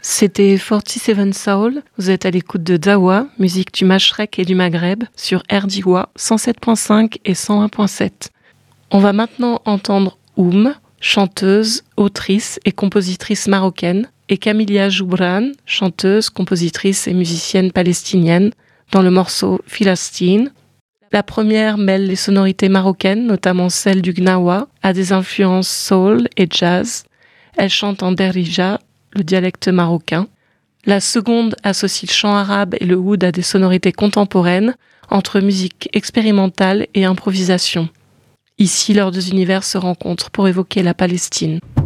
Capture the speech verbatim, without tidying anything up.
C'était quarante-sept Soul. Vous êtes à l'écoute de Dawa, musique du Mashrek et du Maghreb, sur R D W A cent sept virgule cinq et cent un virgule sept. On va maintenant entendre Oum, chanteuse, autrice et compositrice marocaine, et Camilia Joubran, chanteuse, compositrice et musicienne palestinienne, dans le morceau Philistine. La première mêle les sonorités marocaines, notamment celles du gnawa, à des influences soul et jazz. Elle chante en derija, le dialecte marocain. La seconde associe le chant arabe et le oud à des sonorités contemporaines, entre musique expérimentale et improvisation. Ici, leurs deux univers se rencontrent pour évoquer la Palestine.